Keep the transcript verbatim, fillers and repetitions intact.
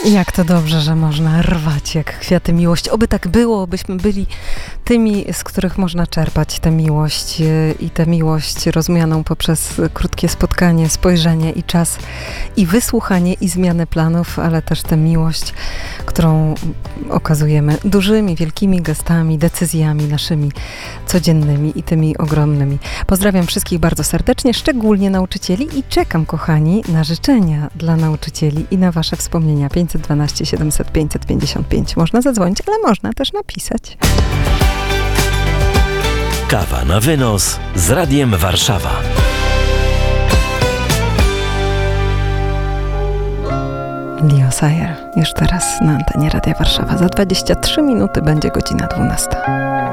Jak to dobrze, że można rwać jak kwiaty miłość. Oby tak było, byśmy byli tymi, z których można czerpać tę miłość i tę miłość rozumianą poprzez krótkie spotkanie, spojrzenie i czas i wysłuchanie i zmianę planów, ale też tę miłość, którą okazujemy dużymi, wielkimi gestami, decyzjami naszymi codziennymi i tymi ogromnymi. Pozdrawiam wszystkich bardzo serdecznie, szczególnie nauczycieli i czekam, kochani, na życzenia dla nauczycieli i na wasze wspomnienia. pięćset dwanaście siedemset pięćset pięćdziesiąt pięć. Można zadzwonić, ale można też napisać. Kawa na wynos z Radiem Warszawa. Leo Sayer już teraz na antenie Radia Warszawa. Za dwadzieścia trzy minuty będzie godzina dwunasta.